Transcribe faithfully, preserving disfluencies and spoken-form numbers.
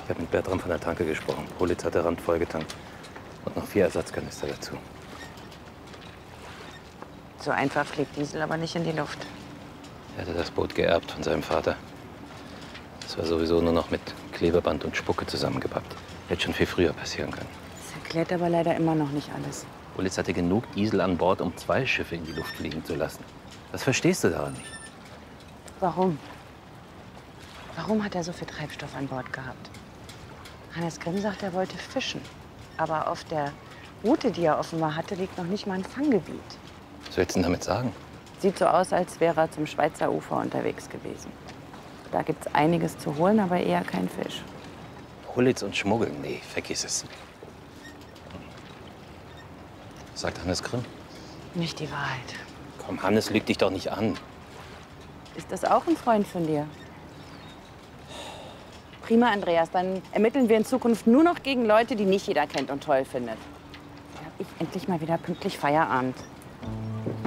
Ich habe mit Bertram von der Tanke gesprochen. Politz hat der Rand vollgetankt. Und noch vier Ersatzkanister dazu. So einfach fliegt Diesel aber nicht in die Luft. Er hatte das Boot geerbt von seinem Vater. Das war sowieso nur noch mit Klebeband und Spucke zusammengepappt. Hätte schon viel früher passieren können. Das erklärt aber leider immer noch nicht alles. Politz hatte genug Diesel an Bord, um zwei Schiffe in die Luft fliegen zu lassen. Was verstehst du daran nicht? Warum? Warum hat er so viel Treibstoff an Bord gehabt? Hannes Grimm sagt, er wollte fischen. Aber auf der Route, die er offenbar hatte, liegt noch nicht mal ein Fanggebiet. Was willst du denn damit sagen? Sieht so aus, als wäre er zum Schweizer Ufer unterwegs gewesen. Da gibt's einiges zu holen, aber eher kein Fisch. Politz und Schmuggeln? Nee, vergiss es. Was sagt Hannes Grimm? Nicht die Wahrheit. Komm, Hannes lügt dich doch nicht an. Ist das auch ein Freund von dir? Prima, Andreas. Dann ermitteln wir in Zukunft nur noch gegen Leute, die nicht jeder kennt und toll findet. Dann hab ich endlich mal wieder pünktlich Feierabend.